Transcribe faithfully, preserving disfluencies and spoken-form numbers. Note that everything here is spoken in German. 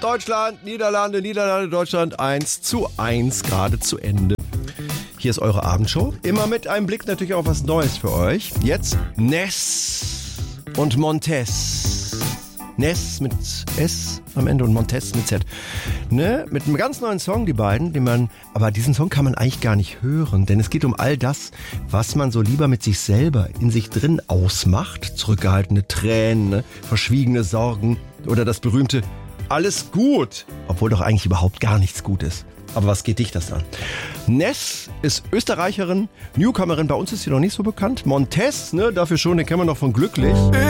Deutschland, Niederlande, Niederlande, Deutschland eins zu eins, gerade zu Ende. Hier ist eure Abendshow. Immer mit einem Blick natürlich auf was Neues für euch. Jetzt Ness und Montez. Ness mit S am Ende und Montez mit Z. Ne? Mit einem ganz neuen Song, die beiden, den man, aber diesen Song kann man eigentlich gar nicht hören, denn es geht um all das, was man so lieber mit sich selber in sich drin ausmacht. Zurückgehaltene Tränen, ne? Verschwiegene Sorgen oder das berühmte Alles gut, obwohl doch eigentlich überhaupt gar nichts gut ist. Aber was geht dich das an? Ness ist Österreicherin, Newcomerin, bei uns ist sie noch nicht so bekannt. Montez, ne, dafür schon, den kennen wir noch von Glücklich.